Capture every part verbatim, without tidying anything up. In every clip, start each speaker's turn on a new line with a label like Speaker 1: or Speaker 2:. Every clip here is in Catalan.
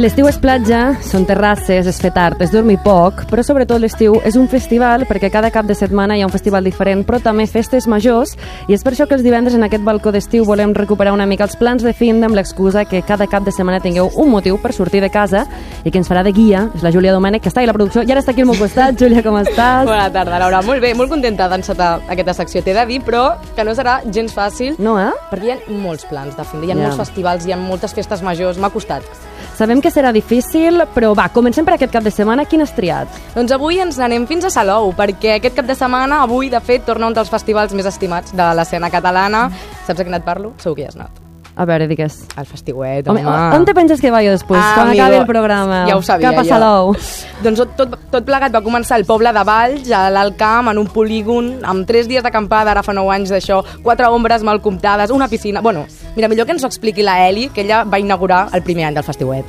Speaker 1: L'estiu és platja, són terrasses, és fer tard, és dormir poc, però sobretot l'estiu és un festival perquè cada cap de setmana hi ha un festival diferent, però també festes majors, i és per això que els divendres en aquest balcó d'estiu volem recuperar una mica els plans de fin amb l'excusa que cada cap de setmana tingueu un motiu per sortir de casa i que ens farà de guia, és la Júlia Domènech, que està a la producció i ara està aquí al meu costat. Júlia, com estàs?
Speaker 2: Bona tarda, Laura. Molt bé, molt contenta d'encetar aquesta secció. T'he de dir, però, que no serà gens fàcil.
Speaker 1: No, eh?
Speaker 2: Perquè hi ha molts plans de fin de, hi ha
Speaker 1: Ja.
Speaker 2: molts festivals, hi ha moltes festes majors, m'ha costat.
Speaker 1: Sabem que serà difícil, però va, comencem per aquest cap de setmana. Quin has triat?
Speaker 2: Doncs avui ens n'anem fins a Salou, perquè aquest cap de setmana, avui, de fet, torna un dels festivals més estimats de l'escena catalana. Saps a quin et parlo? Segur que hi has anat.
Speaker 1: A veure, digues.
Speaker 2: El Festiuet,
Speaker 1: Home,
Speaker 2: home.
Speaker 1: on te penses que va jo després,
Speaker 2: Ah,
Speaker 1: quan
Speaker 2: amigo,
Speaker 1: acabi el programa?
Speaker 2: ja ho sabia,
Speaker 1: Cap a
Speaker 2: ja.
Speaker 1: Salou.
Speaker 2: Doncs tot, tot plegat va començar al poble de Valls, a l'Alt Camp, en un polígon, amb tres dies d'acampada, ara fa nou anys d'això, quatre ombres mal comptades, una piscina... Bueno, mira, millor que ens ho expliqui la Eli, que ella va inaugurar el primer any del Festiuet.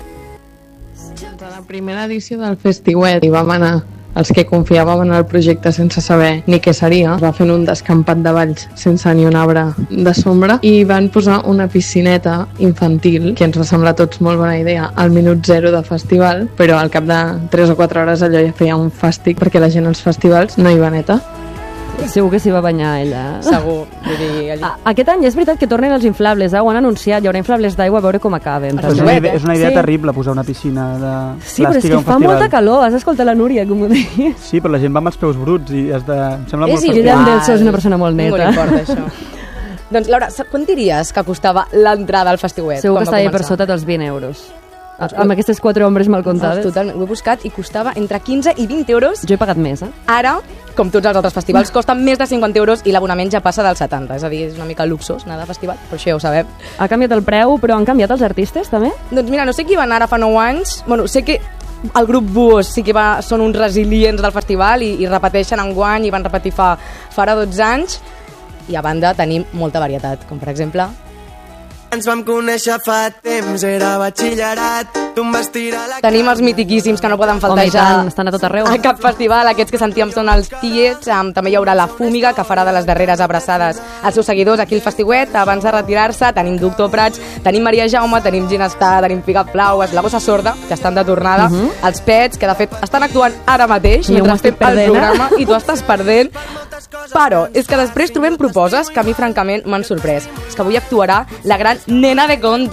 Speaker 3: A la primera edició del Festiuet hi vam anar els que confiàvem en el projecte sense saber ni què seria. Va fent un descampat de Valls sense ni un arbre de sombra i van posar una piscineta infantil, que ens va semblar a tots molt bona idea, al minut zero de festival, però al cap de tres o quatre hores allò ja feia un fàstic perquè la gent als festivals no hi va neta.
Speaker 1: Segur que s'hi va banyar ella.
Speaker 2: Segur, vull dir... Allí...
Speaker 1: A- Aquest any és veritat que tornen els inflables, eh? Ho han anunciat, hi haurà inflables d'aigua, a veure com acaben.
Speaker 2: El
Speaker 4: És
Speaker 1: també.
Speaker 4: una,
Speaker 2: Festiuet,
Speaker 4: idea, és una idea
Speaker 1: Sí.
Speaker 4: terrible posar una piscina de
Speaker 1: Sí, però és
Speaker 4: plàstic
Speaker 1: que
Speaker 4: a un
Speaker 1: fa
Speaker 4: festival.
Speaker 1: molta calor, has d'escoltar la Núria, com ho deia.
Speaker 4: Sí, però la gent va amb els peus bruts i has de... Em sembla
Speaker 2: És
Speaker 4: molt
Speaker 2: igual.
Speaker 1: Guillem
Speaker 4: festival.
Speaker 1: Delso és una persona molt
Speaker 2: Ningú
Speaker 1: neta.
Speaker 2: li importa, això. Doncs, Laura, sa- quant diries que costava l'entrada al Festiuet?
Speaker 1: Segur que
Speaker 2: quan va
Speaker 1: estava per
Speaker 2: començar?
Speaker 1: sota dels vint euros. Amb aquestes quatre ombres mal comptades.
Speaker 2: Totalment, ho he buscat i costava entre quinze i vint euros.
Speaker 1: Jo he pagat més, eh?
Speaker 2: Ara, com tots els altres festivals, costa més de cinquanta euros i l'abonament ja passa dels setanta. És a dir, és una mica luxós anar de festival, però això ja ho sabem.
Speaker 1: Ha canviat el preu, però han canviat els artistes, també?
Speaker 2: Doncs mira, no sé qui va anar ara fa nou anys. Bueno, sé que el grup Buos sí que va, són uns resilients del festival i, i repeteixen enguany i van repetir fa, fa ara dotze anys. I a banda tenim molta varietat, com per exemple...
Speaker 5: Ens vam conèixer fa temps, era batxillerat, tu em vas tirar la...
Speaker 2: Tenim els mitiquíssims que no poden faltar
Speaker 1: Home, i tant, estan a tot arreu.
Speaker 2: a cap festival. Aquests que sentíem són els Tiets. Um, també hi haurà la Fúmiga, que farà de les darreres abraçades als seus seguidors aquí al Festiuet. Abans de retirar-se tenim Doctor Prats, tenim Maria Jaume, tenim Ginestar, tenim Figa Flaues, la Bossa Sorda, que estan de tornada, uh -huh. els Pets, que de fet estan actuant ara mateix,
Speaker 1: I jo
Speaker 2: mentre
Speaker 1: m'ho estic
Speaker 2: fem el
Speaker 1: perdent,
Speaker 2: programa, i tu estàs perdent. Però és que després trobem proposes que a mi francament m'han sorprès. És que avui actuarà la gran Nena de Conte.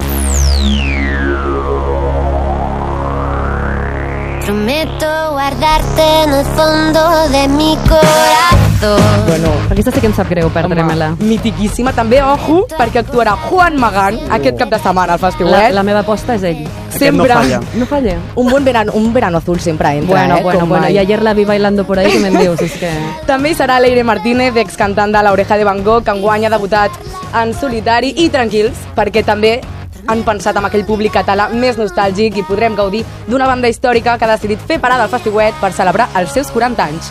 Speaker 6: Prometo guardarte en el fondo de mi corazón.
Speaker 2: Bueno,
Speaker 1: Aquesta sí que em sap greu perdre-me-la.
Speaker 2: mitiquíssima. També, ojo, perquè actuarà Juan Magán aquest cap de setmana al
Speaker 1: La,
Speaker 2: Festiuet.
Speaker 1: la meva aposta és ell.
Speaker 2: Sempre.
Speaker 4: no falla.
Speaker 1: No falla.
Speaker 2: Un bon verano, un verano azul sempre entra,
Speaker 1: Bueno,
Speaker 2: eh?
Speaker 1: bueno,
Speaker 2: com
Speaker 1: bueno.
Speaker 2: mai.
Speaker 1: I ayer la vi bailando por ahí, que me'n dius, és que...
Speaker 2: També hi serà Leire Martínez, excantant de l'Oreja de Van Gogh, que enguany ha debutat en solitari. I tranquils, perquè també han pensat en aquell públic català més nostàlgic i podrem gaudir d'una banda històrica que ha decidit fer parada al Festiuet per celebrar els seus quaranta anys.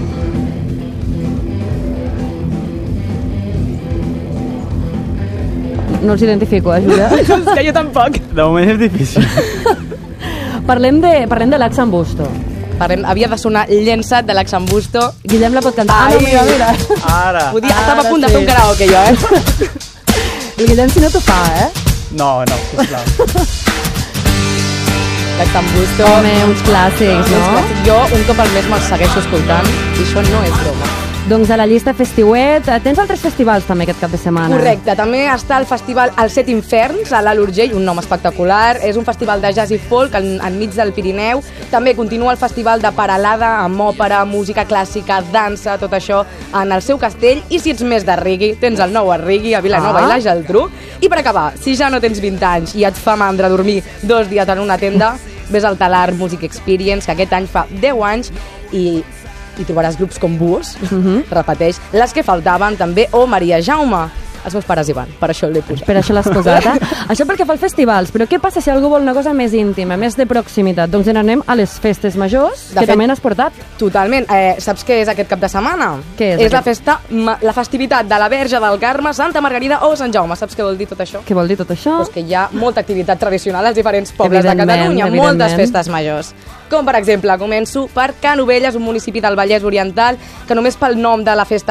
Speaker 1: No els identifico, eh, Júlia?
Speaker 2: És que jo tampoc.
Speaker 4: De moment és difícil.
Speaker 1: parlem de, parlem de l'Axambusto.
Speaker 2: Parlem, havia de sonar Llençat de l'Axambusto.
Speaker 1: Guillem la pot cantar.
Speaker 2: Ai.
Speaker 1: Ah, no, mira, mira.
Speaker 4: Ara.
Speaker 2: Vull dir,
Speaker 1: Ara
Speaker 2: estava a punt de
Speaker 1: sí.
Speaker 2: fer un karaoke jo, eh?
Speaker 1: El Guillem si no t'ho fa, eh?
Speaker 4: No, no, sisplau.
Speaker 2: L'Axambusto.
Speaker 1: Home, uns clàssics,
Speaker 2: Uns
Speaker 1: no?
Speaker 2: clàssics. Jo un cop al mes me'ls segueixo escoltant i això no és broma.
Speaker 1: Doncs a la llista Festiuet, eh, tens altres festivals també aquest cap de setmana.
Speaker 2: Correcte, també està el festival Els Set Inferns a l'Alt Urgell, un nom espectacular. És un festival de jazz i folk en, enmig del Pirineu. També continua el festival de Paralada amb òpera, música clàssica, dansa, tot això en el seu castell. I si ets més de reggae, tens el nou a reggae a Vilanova
Speaker 1: Ah.
Speaker 2: i la Geltrú. I per acabar, si ja no tens vint anys i et fa mandra dormir dos dies en una tenda, ves al Talar Music Experience, que aquest any fa deu anys i hi trobaràs grups com Buos, uh -huh. repeteix, les que faltaven també, o Maria Jaume. Els meus pares hi van, per això l'he posat.
Speaker 1: Per això l'has posat, eh? Això perquè fa els festivals, però què passa si algú vol una cosa més íntima, més de proximitat? Doncs ens anem a les festes majors,
Speaker 2: De
Speaker 1: que
Speaker 2: fet-
Speaker 1: també n'has portat.
Speaker 2: Totalment. Eh, saps què és aquest cap de setmana?
Speaker 1: Què és
Speaker 2: És la
Speaker 1: aquest?
Speaker 2: festa, ma- la festivitat de la Verge del Carme, Santa Margarida o Sant Jaume. Saps què vol dir tot això?
Speaker 1: Què vol dir tot això?
Speaker 2: Pues que hi ha molta activitat tradicional als diferents pobles de
Speaker 1: Evidentment,
Speaker 2: Catalunya,
Speaker 1: evidentment.
Speaker 2: moltes festes majors. Com, per exemple, començo per Canovelles, un municipi del Vallès Oriental, que només pel nom de la festa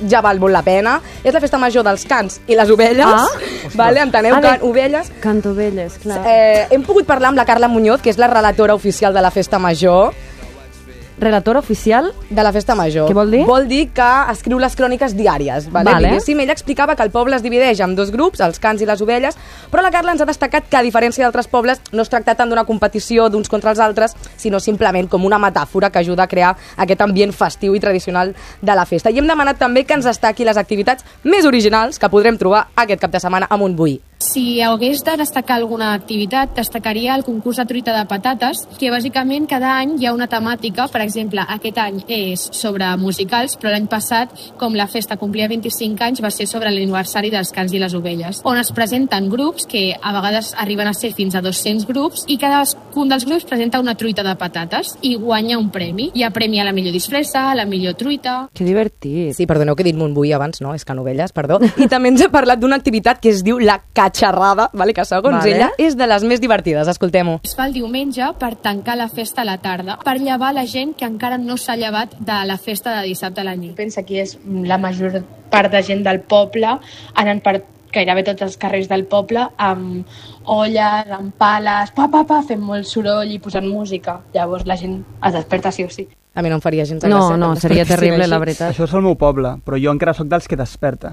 Speaker 2: ja val molt la pena. És la festa major dels cans i les ovelles.
Speaker 1: Ah.
Speaker 2: Vale? Enteneu?
Speaker 1: Ah,
Speaker 2: Can, ovelles.
Speaker 1: Cantovelles, clar.
Speaker 2: Eh, hem pogut parlar amb la Carla Muñoz, que és la relatora oficial de la festa major.
Speaker 1: Relatora oficial?
Speaker 2: De la festa major.
Speaker 1: Què vol dir?
Speaker 2: Vol dir que escriu les cròniques diàries. Vale?
Speaker 1: Vale.
Speaker 2: Diguéssim, ella explicava que el poble es divideix en dos grups, els cans i les ovelles, però la Carla ens ha destacat que, a diferència d'altres pobles, no es tracta tant d'una competició d'uns contra els altres, sinó simplement com una metàfora que ajuda a crear aquest ambient festiu i tradicional de la festa. I hem demanat també que ens destaqui les activitats més originals que podrem trobar aquest cap de setmana a Montbui.
Speaker 7: Si hagués de destacar alguna activitat, destacaria el concurs de truita de patates, que bàsicament cada any hi ha una temàtica. Per exemple, aquest any és sobre musicals, però l'any passat, com la festa complia vint-i-cinc anys, va ser sobre l'aniversari dels cans i les ovelles, on es presenten grups que a vegades arriben a ser fins a dos-cents grups, i cadascun dels grups presenta una truita de patates i guanya un premi. Hi ha premi a la millor disfressa, a la millor truita...
Speaker 1: Que divertit.
Speaker 2: Sí, perdoneu que he dit Montbui abans, no? És Canovelles, perdó. I també ens ha parlat d'una activitat que es diu la xerrada, vale? Que segons
Speaker 1: Vale.
Speaker 2: ella és de les més divertides. Escoltem-ho.
Speaker 7: Es fa el diumenge per tancar la festa a la tarda, per llevar la gent que encara no s'ha llevat de la festa de dissabte a la nit.
Speaker 8: Pensa que és la major part de gent del poble anant per gairebé tots els carrers del poble amb olles, amb pales, pa, pa, pa, fent molt soroll i posant música. Llavors la gent es desperta sí o sí.
Speaker 2: A mi no em faria gens de
Speaker 1: No,
Speaker 2: gràcia.
Speaker 1: no,
Speaker 2: que em
Speaker 1: seria
Speaker 2: despertessin
Speaker 1: terrible,
Speaker 2: així.
Speaker 1: la veritat.
Speaker 4: Això és el meu poble, però jo encara sóc dels que desperta.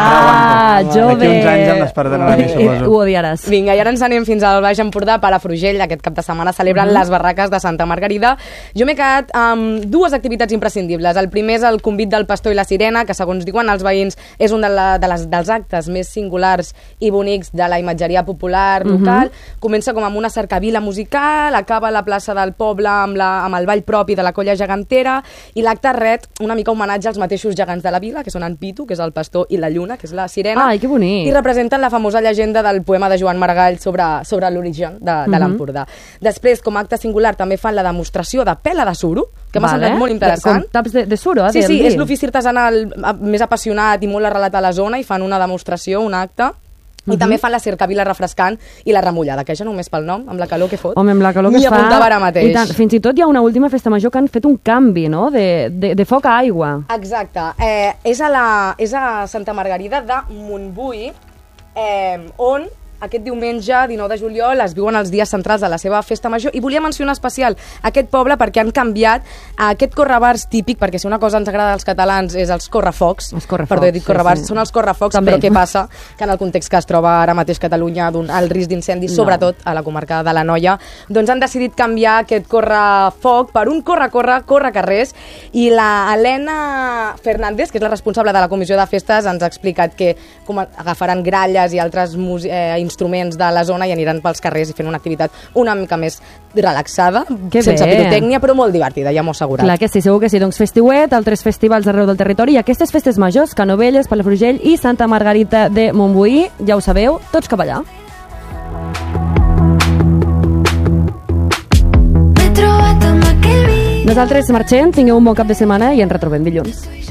Speaker 1: Ah,
Speaker 4: D'aquí
Speaker 1: jove.
Speaker 4: uns anys em despertaré una nit, suposo.
Speaker 1: Ho odiaràs.
Speaker 2: Vinga, i ara ens anem fins al Baix Empordà. Palafrugell, aquest cap de setmana celebren uh -huh. les barraques de Santa Margarida. Jo m'he quedat amb dues activitats imprescindibles. El primer és el convit del pastor i la sirena, que segons diuen els veïns és un de, la, de les, dels actes més singulars i bonics de la imatgeria popular local. Uh -huh. Comença com amb una cercavila musical, acaba a la plaça del poble amb, la, amb el ball propi de la colla gegantera, i l'acte ret una mica homenatge als mateixos gegants de la vila, que són en Pitu, que és el pastor, i la Lluna, que és la sirena.
Speaker 1: Ai, que bonic.
Speaker 2: I representen la famosa llegenda del poema de Joan Maragall sobre, sobre l'origen de, de
Speaker 1: Mhm.
Speaker 2: l'Empordà. Després, com a acte singular, també fan la demostració de pela de suro, que m'ha
Speaker 1: Vale.
Speaker 2: semblat molt interessant.
Speaker 1: Com taps de, de suro, eh?
Speaker 2: Sí, sí,
Speaker 1: del
Speaker 2: és
Speaker 1: dir.
Speaker 2: l'ofici artesanal a- més apassionat i molt arrelat a la zona, i fan una demostració, un acte. I
Speaker 1: Mhm.
Speaker 2: també fan la cercavila refrescant i la remullada, que ja només pel nom, amb la calor que fot.
Speaker 1: Home, amb la calor que
Speaker 2: M'hi
Speaker 1: es fa...
Speaker 2: apuntava ara mateix.
Speaker 1: I tant, fins i tot hi ha una última festa major que han fet un canvi, no?, de, de, de foc a aigua.
Speaker 2: Exacte. Eh, és, a la, és a Santa Margarida de Montbui, eh, on aquest diumenge, dinou de juliol, es viuen els dies centrals de la seva festa major, i volia mencionar especial aquest poble perquè han canviat aquest correbars típic, perquè si una cosa ens agrada als catalans és els correfocs,
Speaker 1: Els correfocs,
Speaker 2: perdó, he dit
Speaker 1: sí,
Speaker 2: correbars,
Speaker 1: sí.
Speaker 2: són els correfocs,
Speaker 1: També.
Speaker 2: però què passa? Que en el context que es troba ara mateix Catalunya, d'un el risc d'incendi,
Speaker 1: No.
Speaker 2: sobretot a la comarca de l'Anoia, doncs han decidit canviar aquest correfoc per un corre-corre, corre-carrers, i la Helena Fernández, que és la responsable de la comissió de festes, ens ha explicat que com agafaran gralles i altres músics, eh, instruments de la zona i aniran pels carrers i fent una activitat una mica més relaxada,
Speaker 1: Que
Speaker 2: sense
Speaker 1: bé.
Speaker 2: pirotècnia, però molt divertida, ja m'ho he assegurat.
Speaker 1: Clar que sí, segur que sí. Doncs festiuet, altres festivals arreu del territori, i aquestes festes majors, Canovelles, Palafrugell i Santa Margarita de Montbui, ja ho sabeu, tots cap allà.
Speaker 6: M'he trobat amb aquell vi.
Speaker 1: Nosaltres marxem, tingueu un bon cap de setmana i ens retrobem dilluns.